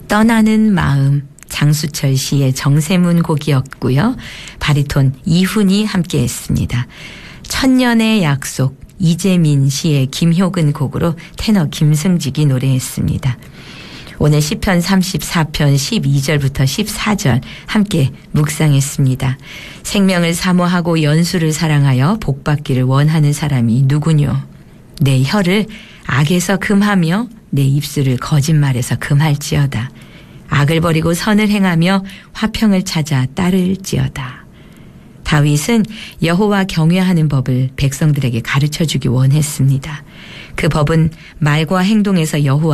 떠나는 마음 장수철 시의 정세문 곡이었고요. 바리톤 이훈이 함께했습니다. 천년의 약속 이재민 시의 김효근 곡으로 테너 김승직이 노래했습니다. 오늘 시편 34편 12절부터 14절 함께 묵상했습니다. 생명을 사모하고 연수를 사랑하여 복받기를 원하는 사람이 누구뇨? 내 혀를 악에서 금하며 내 입술을 거짓말에서 금할지어다. 악을 버리고 선을 행하며 화평을 찾아 따를지어다. 다윗은 여호와 경외하는 법을 백성들에게 가르쳐주기 원했습니다. 그 법은 말과 행동에서 여호와